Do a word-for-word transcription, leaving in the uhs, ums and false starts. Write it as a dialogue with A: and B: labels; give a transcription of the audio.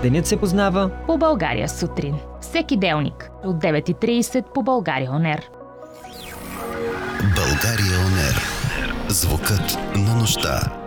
A: Денят се познава
B: по България сутрин. Всеки делник от девет и трийсет по България Он Ер.
C: България Он Ер. Звукът на нощта.